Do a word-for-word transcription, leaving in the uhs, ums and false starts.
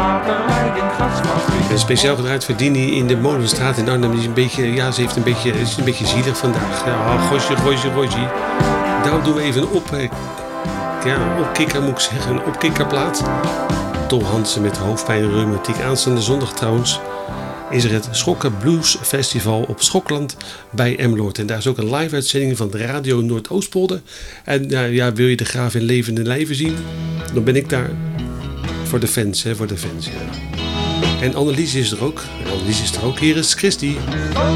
En speciaal gedraaid voor Dini in de Molenstraat in Arnhem. Die is een beetje, ja, ze heeft een beetje, is een beetje zielig vandaag. Ja, gosje, gosje, gosje. Daarom doen we even een op, ja, opkikker moet ik zeggen, een opkikkerplaat. Tol Hansen met hoofdpijn en reumatiek. Aanstaande zondag trouwens is er het Schokken Blues Festival op Schokland bij Emmeloord. En daar is ook een live uitzending van de Radio Noordoostpolder. En uh, ja, wil je de graaf in levende lijven zien? Dan ben ik daar voor de fans, hè, voor de fans, ja. En Annelies is er ook. Annelies is er ook. Hier is Christy.